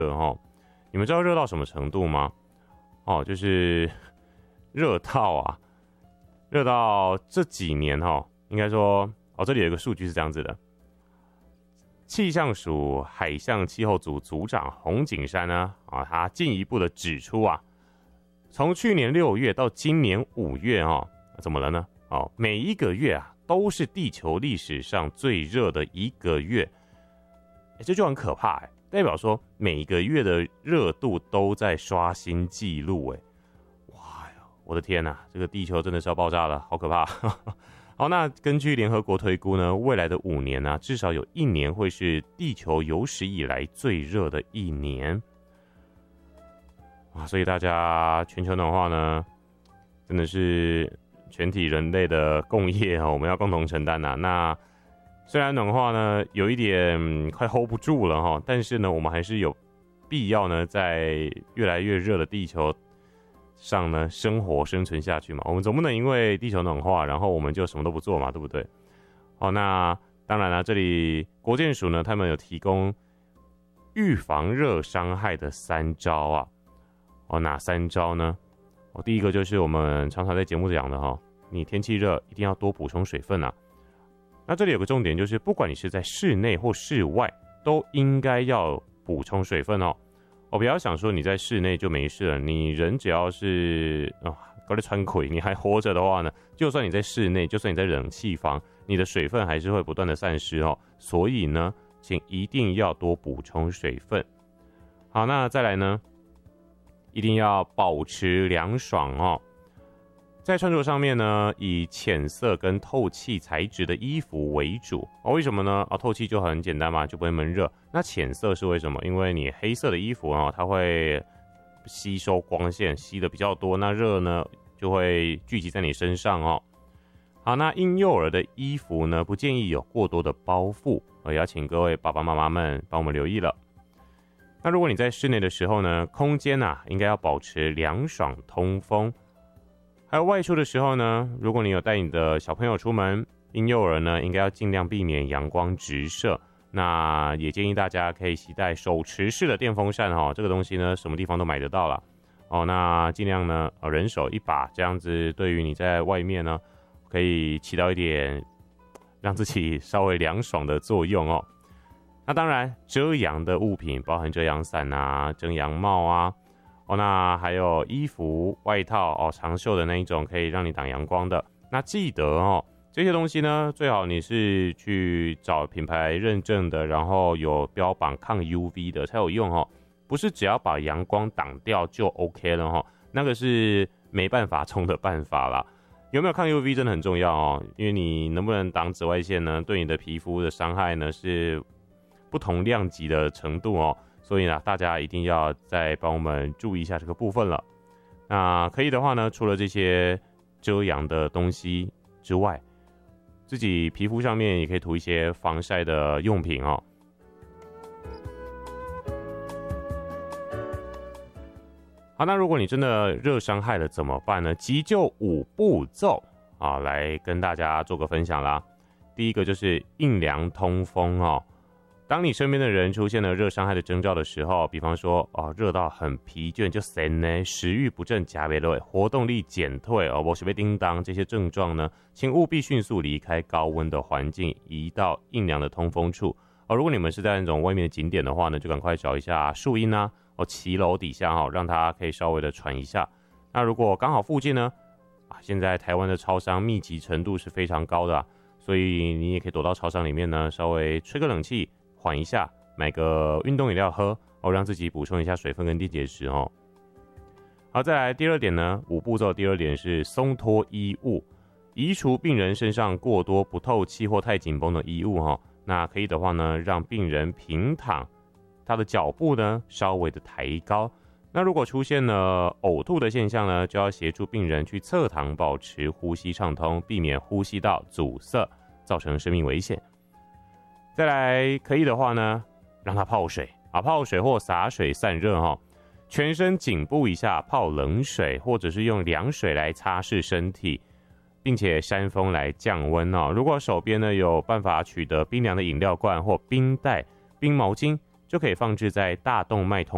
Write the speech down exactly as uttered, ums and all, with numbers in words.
哦，你们知道热到什么程度吗？哦，就是热到啊，热到这几年哦，应该说哦，这里有一个数据是这样子的。气象署海象气候组组长洪景山呢，啊，他进一步的指出啊，从去年六月到今年五月哦，怎么了呢？哦，每一个月啊，都是地球历史上最热的一个月，欸、这就很可怕哎、欸，代表说每一个月的热度都在刷新纪录哎，哇呀，我的天哪、啊，这个地球真的是要爆炸了，好可怕！好，那根据联合国推估呢，未来的五年呢、啊，至少有一年会是地球有史以来最热的一年啊！所以大家全球暖化呢，真的是全体人类的共业哦，我们要共同承担呐、啊。那虽然暖化呢有一点、嗯、快 hold 不住了哈，但是呢，我们还是有必要呢，在越来越热的地球上呢，生活生存下去嘛，我们总不能因为地球暖化，然后我们就什么都不做嘛，对不对？好，那当然了，这里国健署呢，他们有提供预防热伤害的三招啊。哦，哪三招呢？哦，第一个就是我们常常在节目讲的哈，你天气热一定要多补充水分啊。那这里有个重点就是，不管你是在室内或室外，都应该要补充水分哦。我、哦、不要想说你在室内就没事了，你人只要是啊，搞得穿溃，你还活着的话呢，就算你在室内，就算你在冷气房，你的水分还是会不断的散失哦。所以呢，请一定要多补充水分。好，那再来呢，一定要保持凉爽哦。在穿着上面呢，以浅色跟透气材质的衣服为主哦。为什么呢？啊，透气就很简单嘛，就不会闷热。那浅色是为什么？因为你黑色的衣服啊，它会吸收光线，吸的比较多，那热呢就会聚集在你身上哦。好，那婴幼儿的衣服呢，不建议有过多的包覆，也要请各位爸爸妈妈们帮我们留意了。那如果你在室内的时候呢，空间啊应该要保持凉爽通风。还有外出的时候呢，如果你有带你的小朋友出门，婴幼儿呢应该要尽量避免阳光直射。那也建议大家可以携带手持式的电风扇哦，这个东西呢什么地方都买得到了哦。那尽量呢人手一把，这样子对于你在外面呢可以起到一点让自己稍微凉爽的作用哦。那当然遮阳的物品包含遮阳伞啊、遮阳帽啊。哦，那还有衣服、外套哦，长袖的那一种可以让你挡阳光的。那记得哦，这些东西呢，最好你是去找品牌认证的，然后有标榜抗 U V 的才有用哦。不是只要把阳光挡掉就 OK 了哦，那个是没办法冲的办法啦。有没有抗 U V 真的很重要哦，因为你能不能挡紫外线呢，对你的皮肤的伤害呢是不同量级的程度哦。所以呢，大家一定要再帮我们注意一下这个部分了。那可以的话呢，除了这些遮阳的东西之外，自己皮肤上面也可以涂一些防晒的用品哦。好，那如果你真的热伤害了怎么办呢？急救五步骤啊，来跟大家做个分享啦。第一个就是应凉通风哦。当你身边的人出现了热伤害的征兆的时候，比方说哦，热到很疲倦，就神呢，食欲不振，加倍累，活动力减退哦，我是被叮当这些症状呢，请务必迅速离开高温的环境，移到阴凉的通风处哦。如果你们是在那种外面的景点的话呢，就赶快找一下树荫啊，哦，骑楼底下哈、哦，让它可以稍微的喘一下。那如果刚好附近呢，啊，现在台湾的超商密集程度是非常高的、啊，所以你也可以躲到超商里面呢，稍微吹个冷气。缓一下，买个运动饮料喝哦，让自己补充一下水分跟电解质哦。好，再来第二点呢，五步骤第二点是松脱衣物，移除病人身上过多不透气或太紧绷的衣物哈、哦。那可以的话呢，让病人平躺，他的脚步呢稍微的抬高。那如果出现了呕吐的现象呢，就要协助病人去侧躺，保持呼吸畅通，避免呼吸道阻塞，造成生命危险。再来可以的话呢，让他泡水啊，泡水或洒水散热哈、哦，全身颈部以下泡冷水，或者是用凉水来擦拭身体，并且扇风来降温哦。如果手边呢有办法取得冰凉的饮料罐或冰袋、冰毛巾，就可以放置在大动脉通